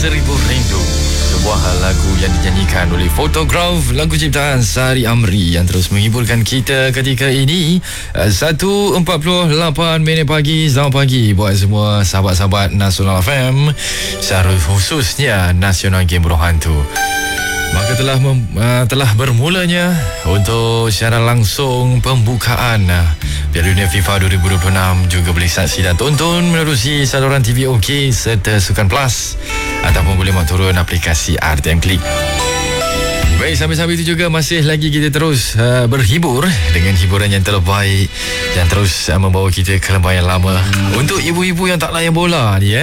Seribu Rindu, sebuah lagu yang dinyanyikan oleh Photograph, lagu ciptaan Sari Amri yang terus menghiburkan kita ketika ini. 1.48 minit pagi. Selamat pagi buat semua sahabat-sahabat Nasional FM, secara khususnya Nasional Game Berhantu. Maka telah bermulanya untuk secara langsung pembukaan Piala Dunia FIFA 2026. Juga boleh saksi dan tonton menerusi saluran TV OK serta Sukan Plus, ataupun boleh turun aplikasi RTM Klik. Baik, sambil-sambil itu juga masih lagi kita terus berhibur dengan hiburan yang terbaik yang terus membawa kita ke lembah yang lama. Untuk ibu-ibu yang tak layan bola ni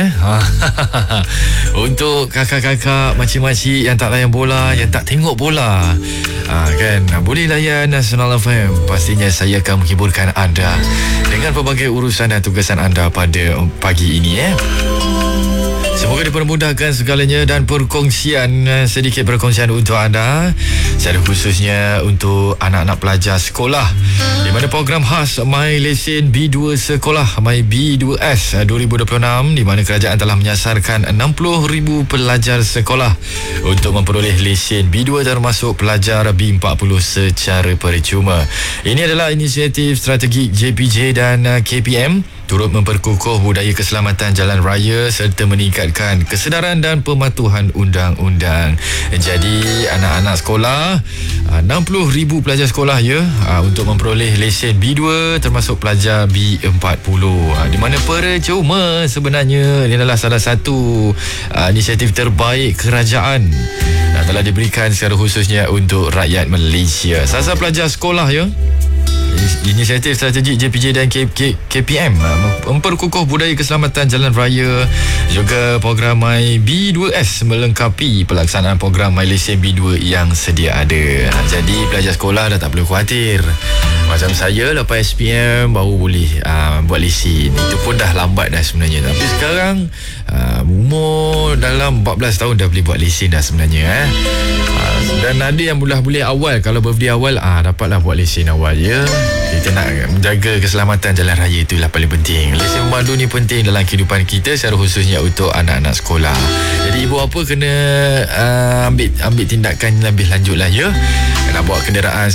untuk kakak-kakak, makcik-makcik yang tak layan bola, yang tak tengok bola, kan, boleh layan Nasional FM. Pastinya saya akan menghiburkan anda dengan pelbagai urusan dan tugasan anda pada pagi ini. Semoga dipermudahkan segalanya dan sedikit perkongsian untuk anda, secara khususnya untuk anak-anak pelajar sekolah, di mana program khas My Lesen B2 Sekolah My B2S 2026, di mana kerajaan telah menyasarkan 60,000 pelajar sekolah untuk memperoleh lesen B2 termasuk pelajar B40 secara percuma. Ini adalah inisiatif strategik JPJ dan KPM turut memperkukuh budaya keselamatan jalan raya serta meningkatkan kesedaran dan pematuhan undang-undang. Jadi anak-anak sekolah, 60,000 pelajar sekolah untuk memperoleh lesen B2 termasuk pelajar B40, di mana percuma sebenarnya. Ini adalah salah satu inisiatif terbaik kerajaan telah diberikan secara khususnya untuk rakyat Malaysia. Sasar pelajar sekolah inisiatif strategik JPJ dan KPM memperkukuh budaya keselamatan jalan raya, juga program My B2S melengkapi pelaksanaan program My Lesen B2 yang sedia ada. Jadi pelajar sekolah dah tak perlu khawatir. Macam saya lepas SPM baru boleh buat lesen. Itu pun dah lambat dah sebenarnya. Tapi sekarang umur dalam 14 tahun dah boleh buat lesen dah sebenarnya. Dan ada yang boleh awal, kalau birthday awal dapatlah buat lesen awal. Kita nak menjaga keselamatan jalan raya, itulah paling penting. Lesen pemandu ni penting dalam kehidupan kita, secara khususnya untuk anak-anak sekolah. Jadi ibu apa kena ambil tindakan lebih lanjut lah nak bawa kenderaan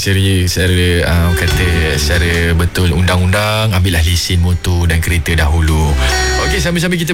secara betul undang-undang. Ambillah lesen motor dan kereta dahulu. Okey, sambil-sambil kita